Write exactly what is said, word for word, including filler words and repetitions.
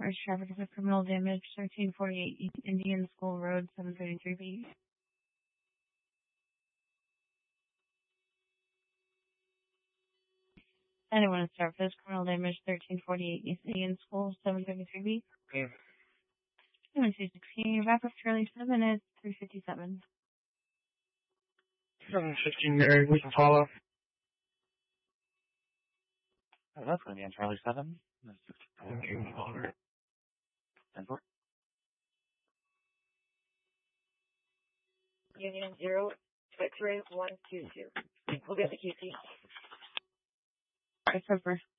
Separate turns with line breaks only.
Arch traffic for criminal damage, thirteen forty-eight East Indian School Road, seven thirty-three B. Anyone to start for this criminal damage, thirteen forty-eight East Indian School, seven thirty-three B.
Okay.
Anyone two sixteen, wrap up Charlie seven at three fifty-seven.
seven fifteen, Mary, we can follow.
Oh, that's going to be on Charlie seven. That's
Okay.
ten four.
Union zero, X-ray one two two. We'll get the Q C.
Alright, so first.